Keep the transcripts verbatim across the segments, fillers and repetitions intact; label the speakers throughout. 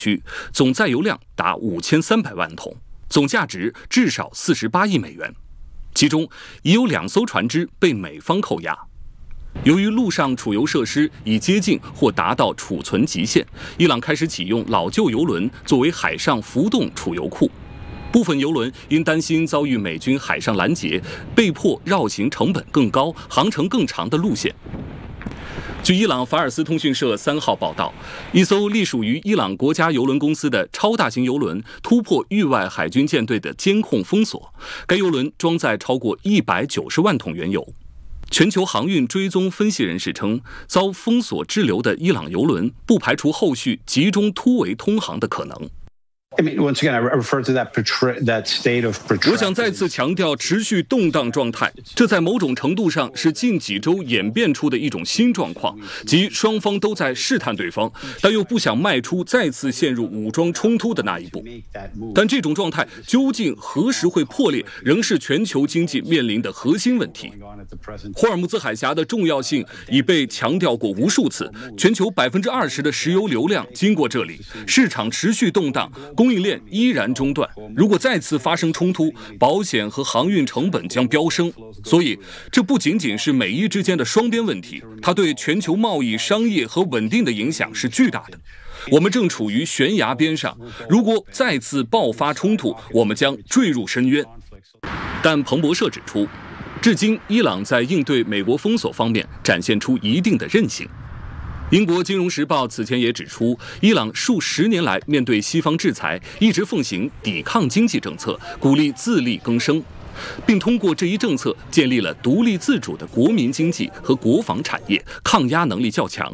Speaker 1: 区，总载油量达五千三百万桶，总价值至少四十八亿美元。其中已有两艘船只被美方扣押。由于陆上储油设施已接近或达到储存极限，伊朗开始启用老旧油轮作为海上浮动储油库。部分油轮因担心遭遇美军海上拦截，被迫绕行成本更高、航程更长的路线。据伊朗法尔斯通讯社三号报道，一艘隶属于伊朗国家邮轮公司的超大型邮轮突破域外海军舰队的监控封锁，该邮轮装载超过一百九十万桶原油。全球航运追踪分析人士称，遭封锁滞留的伊朗邮轮不排除后续集中突围通航的可能。
Speaker 2: I mean, once again, I refer to that, that state of protracted.
Speaker 1: 我想再次强调持续动荡状态，这在某种程度上是近几周演变出的一种新状况，即双方都在试探对方，但又不想迈出再次陷入武装冲突的那一步。但这种状态究竟何时会破裂，仍是全球经济面临的核心问题。霍尔木兹海峡的重要性已被强调过无数次，全球百分之二十的石油流量经过这里，市场持续动荡。供应链依然中断，如果再次发生冲突，保险和航运成本将飙升。所以，这不仅仅是美伊之间的双边问题，它对全球贸易、商业和稳定的影响是巨大的。我们正处于悬崖边上，如果再次爆发冲突，我们将坠入深渊。但彭博社指出，至今伊朗在应对美国封锁方面展现出一定的韧性。英国金融时报此前也指出，伊朗数十年来面对西方制裁，一直奉行抵抗经济政策，鼓励自力更生，并通过这一政策建立了独立自主的国民经济和国防产业，抗压能力较强。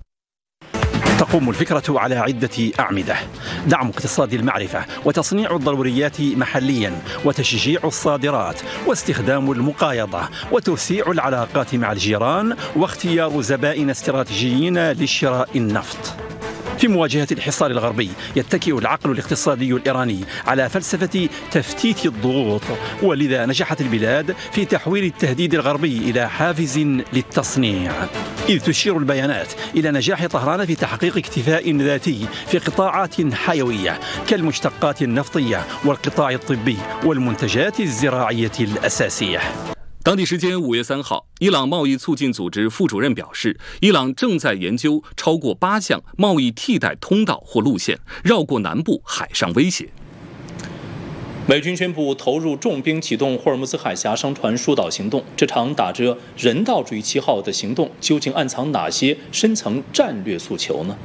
Speaker 3: تقوم الفكرة على عدة أعمدة: دعم اقتصاد المعرفة وتصنيع الضروريات محليا وتشجيع الصادرات واستخدام المقايضة وتوسيع العلاقات مع الجيران واختيار زبائن استراتيجيين لشراء النفط. في مواجهة الحصار الغربي يتكئ العقل الاقتصادي الإيراني على فلسفة تفتيت الضغوط، ولذا نجحت البلاد في تحويل التهديد الغربي إلى حافز للتصنيع، إذ تشير البيانات إلى نجاح طهران في تحقيق اكتفاء ذاتي في قطاعات حيوية كالمشتقات النفطية والقطاع الطبي والمنتجات الزراعية الأساسية。
Speaker 1: 当地时间五月三号，伊朗贸易促进组织副主任表示，伊朗正在研究超过八项贸易替代通道或路线，绕过南部海上威胁。
Speaker 4: 美军宣布投入重兵启动霍尔木兹海峡商船疏导行动，这场打着人道主义旗号的行动，究竟暗藏哪些深层战略诉求呢？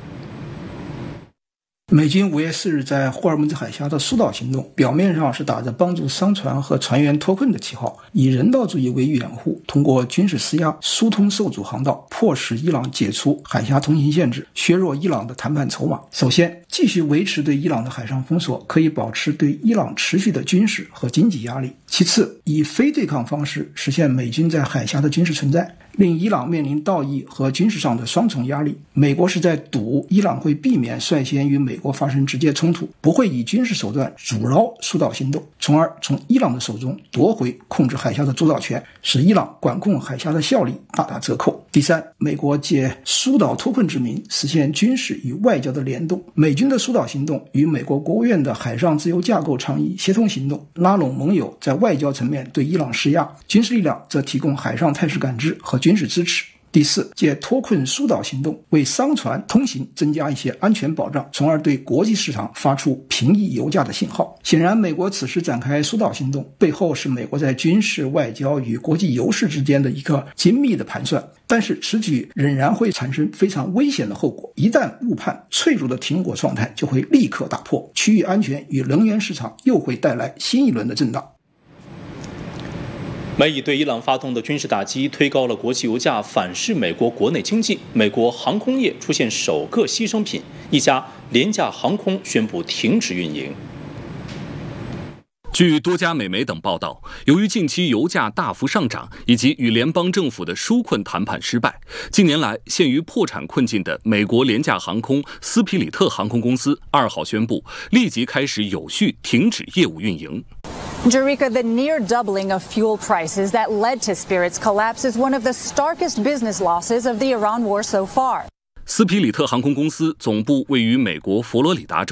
Speaker 5: 美军五月四日在霍尔木兹海峡的疏导行动，表面上是打着帮助商船和船员脱困的旗号，以人道主义为掩护，通过军事施压疏通受阻航道，迫使伊朗解除海峡通行限制，削弱伊朗的谈判筹码。首先，继续维持对伊朗的海上封锁，可以保持对伊朗持续的军事和经济压力。其次，以非对抗方式实现美军在海峡的军事存在，令伊朗面临道义和军事上的双重压力。美国是在赌伊朗会避免率先与美国发生直接冲突，不会以军事手段阻挠疏导行动，从而从伊朗的手中夺回控制海峡的主导权，使伊朗管控海峡的效力大打折扣。第三，美国借疏导脱困之名实现军事与外交的联动。美军的疏导行动与美国国务院的海上自由架构倡议协同行动，拉拢盟友在外交层面对伊朗施压，军事力量则提供海上态势感知和军事支持。第四，借脱困疏导行动为商船通行增加一些安全保障，从而对国际市场发出平抑油价的信号。显然，美国此时展开疏导行动，背后是美国在军事、外交与国际油市之间的一个精密的盘算。但是此举仍然会产生非常危险的后果，一旦误判，脆弱的停火状态就会立刻打破，区域安全与能源市场又会带来新一轮的震荡。
Speaker 4: 美以对伊朗发动的军事打击推高了国际油价，反噬美国国内经济。美国航空业出现首个牺牲品，一家廉价航空宣布停止运营。
Speaker 1: 据多家美媒等报道，由于近期油价大幅上涨以及与联邦政府的纾困谈判失败，近年来陷于破产困境的美国廉价航空斯皮里特航空公司二号宣布立即开始有序停止业务运营。
Speaker 6: Jerika, the near doubling of fuel prices that led to Spirit's collapse is one of the starkest business losses of the Iran war so far.
Speaker 1: 斯皮里特航空公司总部位于美国佛罗里达州。